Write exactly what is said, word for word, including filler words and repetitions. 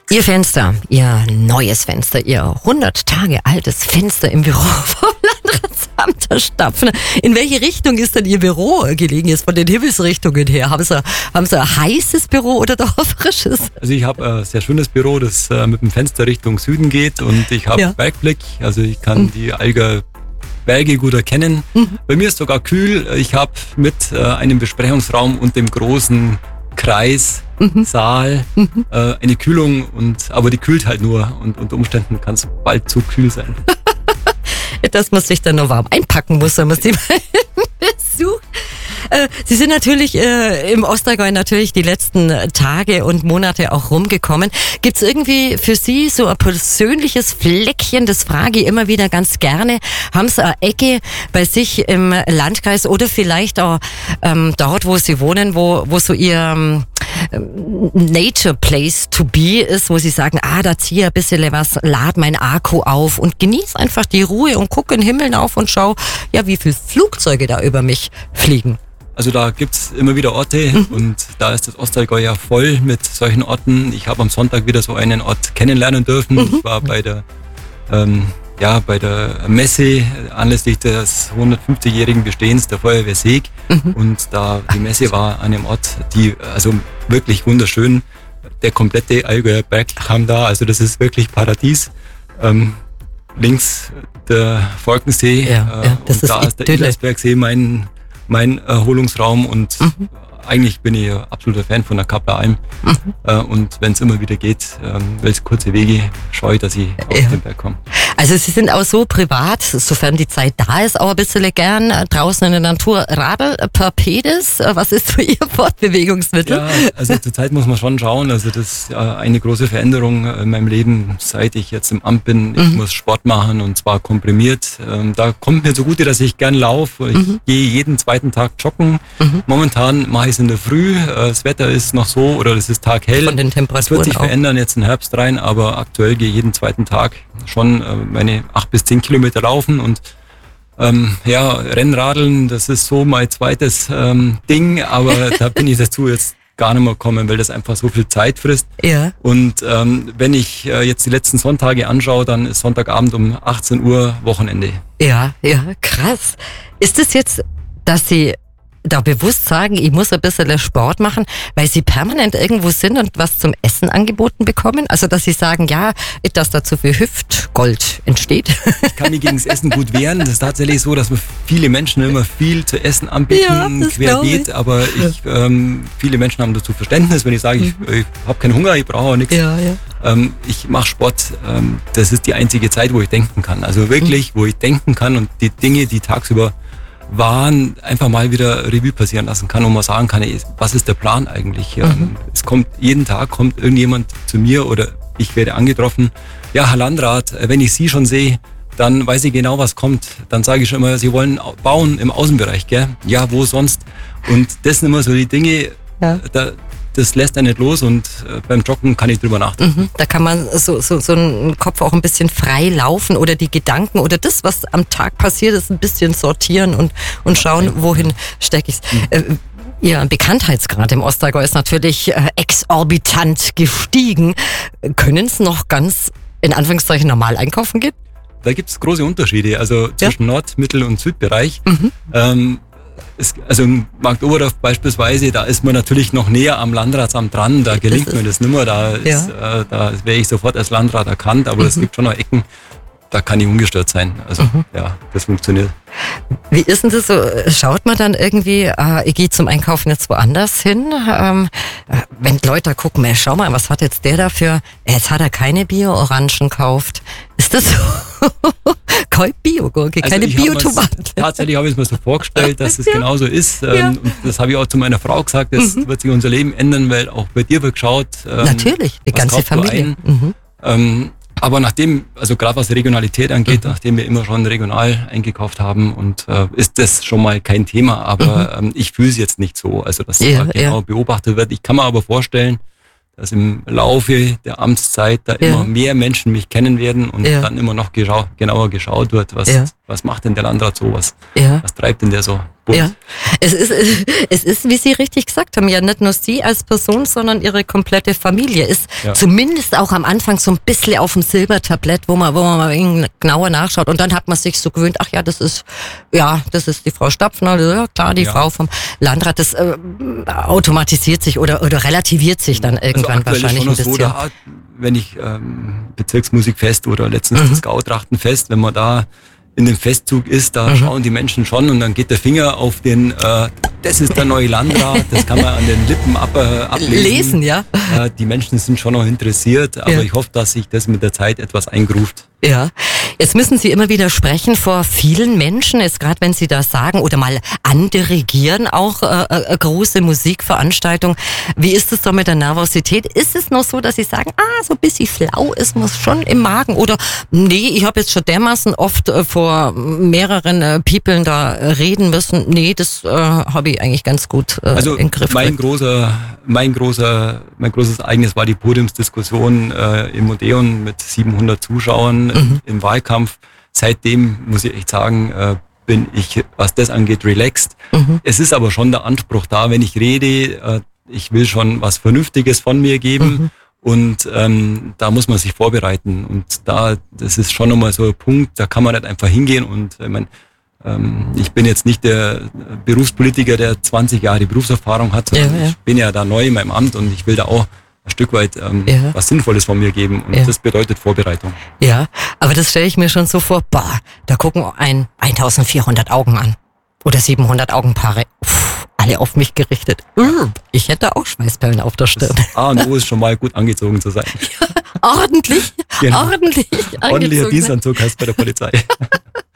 Ihr Fenster, Ihr neues Fenster, Ihr hundert Tage altes Fenster im Büro vom Landratsamt der Stapfner. In welche Richtung ist denn Ihr Büro gelegen, jetzt von den Himmelsrichtungen her? Haben Sie, haben Sie ein heißes Büro oder doch ein frisches? Also ich habe ein sehr schönes Büro, das äh, mit dem Fenster Richtung Süden geht, und ich habe Ja. Bergblick, also ich kann mhm. die Allgäuer Berge gut erkennen. Mhm. Bei mir ist sogar kühl. Ich habe mit äh, einem Besprechungsraum und dem großen Kreis, mhm. Saal, mhm. äh, eine Kühlung, und aber die kühlt halt nur, und unter Umständen kann es bald zu kühl sein. Dass man sich dann noch warm einpacken muss, wenn man sie besucht. Äh, Sie sind natürlich äh, im Ostallgäu natürlich die letzten Tage und Monate auch rumgekommen. Gibt es irgendwie für Sie so ein persönliches Fleckchen, das frage ich immer wieder ganz gerne, haben Sie eine Ecke bei sich im Landkreis oder vielleicht auch ähm, dort, wo Sie wohnen, wo, wo so Ihr ähm, Nature Place to be ist, wo Sie sagen, ah, da ziehe ich ein bisschen was, lad mein Akku auf und genieße einfach die Ruhe und gucke in den Himmel auf und schau, ja, wie viele Flugzeuge da über mich fliegen. Also da gibt's immer wieder Orte, mhm. und da ist das Ostallgäu ja voll mit solchen Orten. Ich habe am Sonntag wieder so einen Ort kennenlernen dürfen. Mhm. Ich war bei der ähm, ja bei der Messe anlässlich des hundertfünfzigjährigen Bestehens der Feuerwehr Seeg, mhm. und da die Messe war an einem Ort, die also wirklich wunderschön. Der komplette Allgäuer Berg kam da, also das ist wirklich Paradies. Ähm, links der Volkensee, ja, äh, ja, das und ist da ist der Idylle. Illersbergsee mein mein Erholungsraum, und mhm. eigentlich bin ich absoluter Fan von der Kappler Alm. Mhm. Äh, und wenn es immer wieder geht, ähm, weil es kurze Wege scheue, dass ich auf ja. den Berg komme. Also Sie sind auch so privat, sofern die Zeit da ist, auch ein bisschen gern draußen in der Natur. Radl per Pedis, was ist so Ihr Fortbewegungsmittel? Ja, also zurzeit muss man schon schauen. Also das ist äh, eine große Veränderung in meinem Leben, seit ich jetzt im Amt bin. Ich Mhm. muss Sport machen, und zwar komprimiert. Ähm, da kommt mir zugute, dass ich gern laufe. Ich Mhm. gehe jeden zweiten Tag joggen. Mhm. Momentan mache ich es in der Früh. Äh, das Wetter ist noch so, oder es ist taghell. Von den Das Temperaturen wird sich auch. verändern jetzt in den Herbst rein, aber aktuell gehe ich jeden zweiten Tag schon äh, meine acht bis zehn Kilometer laufen, und ähm, ja, Rennradeln, das ist so mein zweites ähm, Ding, aber da bin ich dazu jetzt gar nicht mehr gekommen, weil das einfach so viel Zeit frisst. Ja. Und ähm, wenn ich äh, jetzt die letzten Sonntage anschaue, dann ist Sonntagabend um achtzehn Uhr Wochenende. Ja, ja, krass. Ist es jetzt, dass Sie da bewusst sagen, ich muss ein bisschen Sport machen, weil Sie permanent irgendwo sind und was zum Essen angeboten bekommen? Also, dass Sie sagen, ja, dass da zu viel Hüftgold entsteht? Ich kann mich gegen das Essen gut wehren. Das ist tatsächlich so, dass mir viele Menschen immer viel zu essen anbieten, Ja, das glaub querbeet, ich. aber ich, ähm, viele Menschen haben dazu Verständnis, wenn ich sage, ich, ich habe keinen Hunger, ich brauche auch nichts. Ja, ja. Ähm, ich mache Sport, ähm, das ist die einzige Zeit, wo ich denken kann. Also wirklich, wo ich denken kann und die Dinge, die tagsüber waren, einfach mal wieder Revue passieren lassen kann und mal sagen kann, ey, was ist der Plan eigentlich? Ja, Mhm. es kommt, jeden Tag kommt irgendjemand zu mir, oder ich werde angetroffen. Ja, Herr Landrat, wenn ich Sie schon sehe, dann weiß ich genau, was kommt. Dann sage ich schon immer, Sie wollen au- bauen im Außenbereich, gell? Ja, wo sonst? Und das sind immer so die Dinge, Ja. da, das lässt einen nicht los, und äh, beim Joggen kann ich drüber nachdenken. Mhm. Da kann man so, so, so einen Kopf auch ein bisschen frei laufen oder die Gedanken oder das, was am Tag passiert ist, ein bisschen sortieren und, und schauen, wohin stecke ich es. Äh, Ihr Bekanntheitsgrad im Ostallgäu ist natürlich äh, exorbitant gestiegen. Können es noch ganz, in Anführungszeichen, normal einkaufen gehen? Da gibt es große Unterschiede, also zwischen Nord-, Mittel- und Südbereich. Mhm. Ähm, es, also in Markt Oberdorf beispielsweise, da ist man natürlich noch näher am Landratsamt dran, da gelingt ist- mir das nimmer, da, ist, äh, da wäre ich sofort als Landrat erkannt, aber es gibt schon noch Ecken, da kann ich ungestört sein. Also ja, das funktioniert. Wie ist denn das so? Schaut man dann irgendwie, äh, ich gehe zum Einkaufen jetzt woanders hin? Ähm, äh, wenn die Leute da gucken, ey, schau mal, was hat jetzt der dafür? Jetzt hat er keine Bio-Orangen gekauft. Ist das so? Kein Bio-Gurke, Also keine ich hab mir's- Bio-Tomate. Tatsächlich habe ich es mir so vorgestellt, dass es Ja. genauso ist. Ähm, Ja. Und das habe ich auch zu meiner Frau gesagt, das wird sich unser Leben ändern, weil auch bei dir wird geschaut. ähm, Natürlich, die was ganze kaufst du Familie. ein? Mhm. Ähm, aber nachdem, also gerade was Regionalität angeht, mhm. nachdem wir immer schon regional eingekauft haben, und äh, ist das schon mal kein Thema, aber mhm. ähm, ich fühle es jetzt nicht so, also dass Ja, da genau ja. beobachtet wird. Ich kann mir aber vorstellen, dass im Laufe der Amtszeit da Ja. immer mehr Menschen mich kennen werden und Ja. dann immer noch geschau- genauer geschaut wird, was Ja. was macht denn der Landrat so, was, ja. was treibt denn der so? Bunt? Ja, es ist, es ist, wie Sie richtig gesagt haben, ja nicht nur Sie als Person, sondern Ihre komplette Familie ist ja. zumindest auch am Anfang so ein bisschen auf dem Silbertablett, wo man, wo man mal genauer nachschaut und dann hat man sich so gewöhnt, ach ja, das ist, ja, das ist die Frau Stapfner, ja klar, die ja. Frau vom Landrat, das äh, automatisiert sich oder, oder relativiert sich dann irgendwann also wahrscheinlich ein bisschen. So, da, wenn ich ähm, Bezirksmusikfest oder letztens mhm. das Gautrachtenfest, wenn man da in dem Festzug ist, da mhm. schauen die Menschen schon und dann geht der Finger auf den, äh, das ist der neue Landrat, das kann man an den Lippen ab, äh, ablesen. Lesen, ja. Äh, die Menschen sind schon noch interessiert, aber ja. ich hoffe, dass sich das mit der Zeit etwas eingruft. Ja, jetzt müssen Sie immer wieder sprechen vor vielen Menschen, jetzt gerade wenn Sie das sagen oder mal andirigieren, auch äh, äh, große Musikveranstaltungen. Wie ist es da mit der Nervosität? Ist es noch so, dass Sie sagen, ah, so ein bisschen flau ist man schon im Magen oder nee, ich habe jetzt schon dermaßen oft äh, vor mehreren äh, Peoplen da äh, reden müssen. Nee, das äh, habe ich eigentlich ganz gut äh, also in den Griff. Mein großer, mein großer, mein großes Ereignis war die Podiumsdiskussion äh, im Odeon mit siebenhundert Zuschauern. Mhm. Im Wahlkampf. Seitdem muss ich echt sagen, äh, bin ich, was das angeht, relaxed. Mhm. Es ist aber schon der Anspruch da, wenn ich rede, äh, ich will schon was Vernünftiges von mir geben mhm. und ähm, da muss man sich vorbereiten und da, das ist schon nochmal so ein Punkt, da kann man nicht einfach hingehen und ich meine, ähm, ich bin jetzt nicht der Berufspolitiker, der zwanzig Jahre Berufserfahrung hat, sondern ja, ja. ich bin ja da neu in meinem Amt und ich will da auch ein Stück weit ähm, ja. was Sinnvolles von mir geben und ja. das bedeutet Vorbereitung. Ja, aber das stelle ich mir schon so vor, boah, da gucken ein eintausendvierhundert Augen an oder siebenhundert Augenpaare, Uff, alle auf mich gerichtet. Ich hätte auch Schweißperlen auf der Stirn. Das A und O ist schon mal gut angezogen zu sein. Ja, ordentlich, genau. ordentlich Ordentlicher Dienstanzug heißt bei der Polizei.